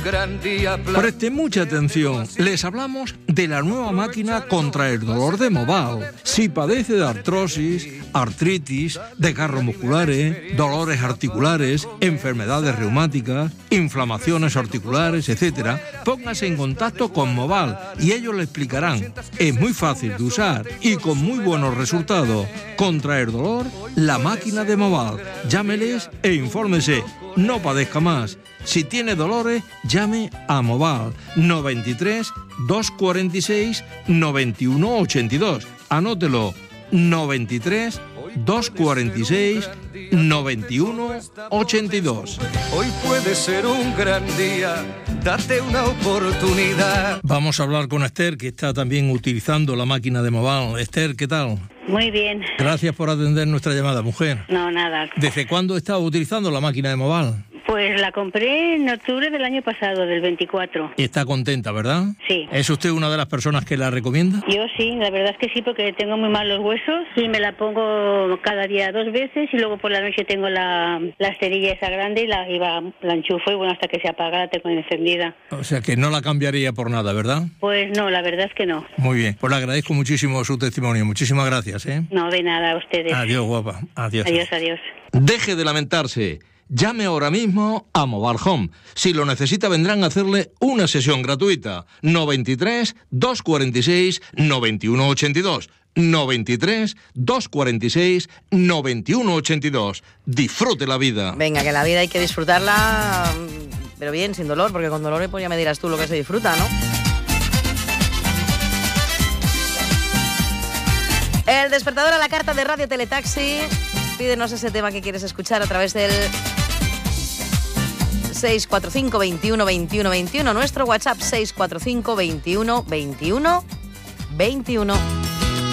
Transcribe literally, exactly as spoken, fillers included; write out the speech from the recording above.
gran día. Presten mucha atención, les hablamos de la nueva máquina contra el dolor de Moval. Si padece de artrosis, artritis, desgarros musculares, dolores articulares, enfermedades reumáticas, inflamaciones articulares, etcétera, póngase en contacto con Moval y ellos le explicarán. Es muy fácil de usar y con muy buenos resultados. Contra el dolor, la máquina de Moval. Llámeles e infórmese. No padezca más. Si tiene dolores, llame a Moval noventa y tres, doscientos cuarenta y seis, noventa y uno ochenta y dos. Anótelo, noventa y tres, doscientos cuarenta y seis, noventa y uno ochenta y dos. Hoy puede ser un gran día, date una oportunidad. Vamos a hablar con Esther, que está también utilizando la máquina de Moval. Esther, ¿qué tal? Muy bien. Gracias por atender nuestra llamada, mujer. No, nada. ¿Desde cuándo está utilizando la máquina de Moval? Pues la compré en octubre del año pasado, del veinticuatro. Está contenta, ¿verdad? Sí. ¿Es usted una de las personas que la recomienda? Yo sí, la verdad es que sí, porque tengo muy mal los huesos y me la pongo cada día dos veces y luego por la noche tengo la, la esterilla esa grande y la, y va, la enchufo y bueno, hasta que se apaga la tengo encendida. O sea que no la cambiaría por nada, ¿verdad? Pues no, la verdad es que no. Muy bien, pues le agradezco muchísimo su testimonio. Muchísimas gracias, ¿eh? No, de nada, a ustedes. Adiós, guapa. Adiós. Adiós, adiós. Deje de lamentarse. Llame ahora mismo a Moval Home. Si lo necesita, vendrán a hacerle una sesión gratuita. noventa y tres, doscientos cuarenta y seis, noventa y uno ochenta y dos. noventa y tres, doscientos cuarenta y seis, noventa y uno ochenta y dos. Disfrute la vida. Venga, que la vida hay que disfrutarla, pero bien, sin dolor, porque con dolor pues ya me dirás tú lo que se disfruta, ¿no? El despertador a la carta de Radio Teletaxi. Pídenos ese tema que quieres escuchar a través del seis cuatro cinco, veintiuno, veintiuno, veintiuno. Nuestro WhatsApp seis cuatro cinco, veintiuno, veintiuno, veintiuno.